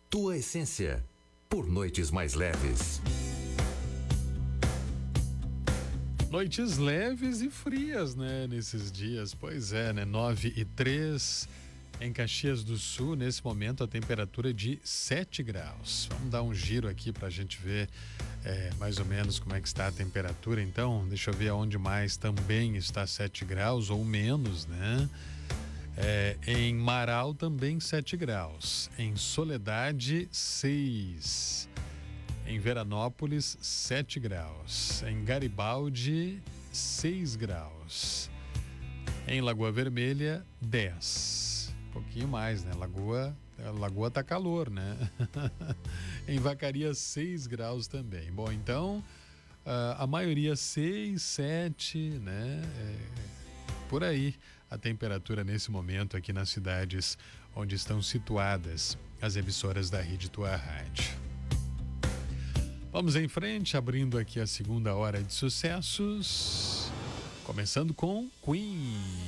Tua essência, por noites mais leves. Noites leves e frias, né, nesses dias. Pois é, né, 9:03 em Caxias do Sul. Nesse momento a temperatura é de 7 graus. Vamos dar um giro aqui pra gente ver mais ou menos como é que está a temperatura. Então, deixa eu ver aonde mais também está 7 graus ou menos, né? Em Marau também 7 graus. Em Soledade, 6. Em Veranópolis, 7 graus. Em Garibaldi, 6 graus. Em Lagoa Vermelha, 10. Um pouquinho mais, né? Lagoa tá calor, né? Em Vacaria, 6 graus também. Bom, então, a maioria 6, 7, né? Por aí a temperatura nesse momento aqui nas cidades onde estão situadas as emissoras da Rede Tua Rádio. Vamos em frente, abrindo aqui a segunda hora de sucessos, começando com Queen.